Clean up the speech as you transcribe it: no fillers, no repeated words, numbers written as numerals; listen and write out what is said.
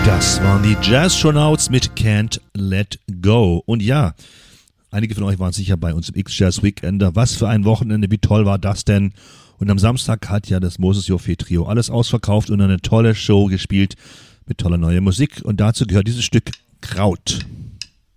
Das waren die Jazz-Shonauts mit Can't Let Go. Und ja, einige von euch waren sicher bei uns im X-Jazz Weekender. Was für ein Wochenende, wie toll war das denn? Und am Samstag hat ja das Moses Joffé Trio alles ausverkauft und eine tolle Show gespielt mit toller neuer Musik. Und dazu gehört dieses Stück Kraut.